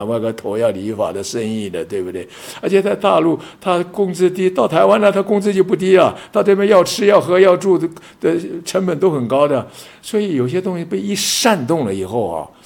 外个头要理发的生意的，对不对？而且在大陆，他工资低，到台湾呢，他工资就不低了。到这边要吃要喝要住的成本都很高的，所以有些东西被一煽动了以后啊，